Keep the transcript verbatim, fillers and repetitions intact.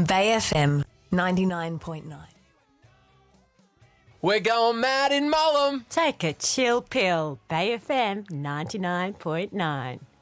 Bay F M ninety-nine point nine. We're going mad in Mullum. Take a chill pill. Bay F M ninety-nine point nine.